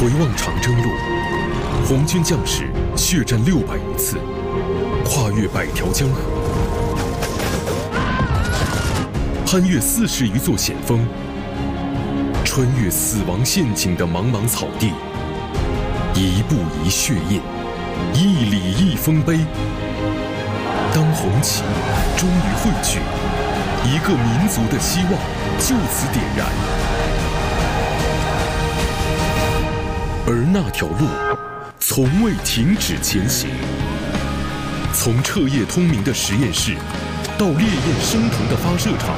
回望长征路，红军将士血战600余次，跨越100条江河，攀越40余座险峰，穿越死亡陷阱的茫茫草地，一步一血印，一里一丰碑。当红旗终于汇聚，一个民族的希望就此点燃。而那条路从未停止前行，从彻夜通明的实验室到烈焰升腾的发射场，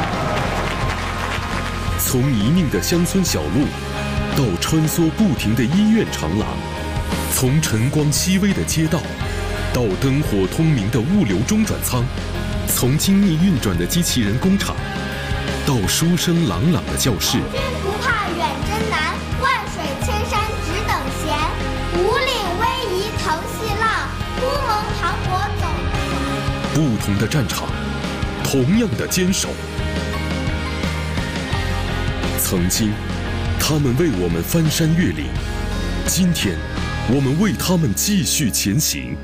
从泥泞的乡村小路到穿梭不停的医院长廊，从晨光熹微的街道到灯火通明的物流中转舱，从精密运转的机器人工厂到书声朗朗的教室。 军不怕远征难，万水千山只等闲。五岭逶迤腾细浪，乌蒙磅礴走不完。 不同的战场，同样的坚守。曾经，他们为我们翻山越岭；今天，我们为他们继续前行。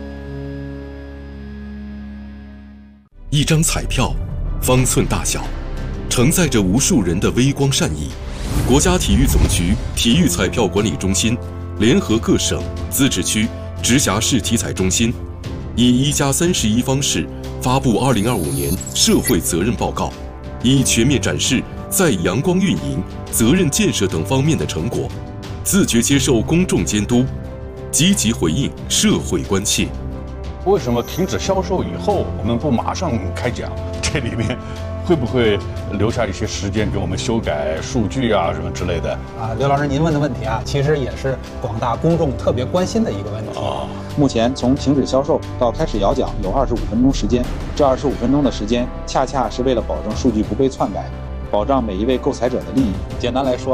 一张彩票，方寸大小，承载着无数人的微光善意。国家体育总局体育彩票管理中心联合各省、自治区、直辖市体彩中心，以1+31方式发布2025年社会责任报告，以全面展示在阳光运营、责任建设等方面的成果，自觉接受公众监督，积极回应社会关切。 为什么停止销售以后，我们不马上开奖？这里面会不会留下一些时间给我们修改数据啊什么之类的？ 刘老师，您问的问题啊，其实也是广大公众特别关心的一个问题。 目前从停止销售到开始摇奖有25分钟时间，这25分钟的时间恰恰是为了保证数据不被篡改，保障每一位购彩者的利益。简单来说，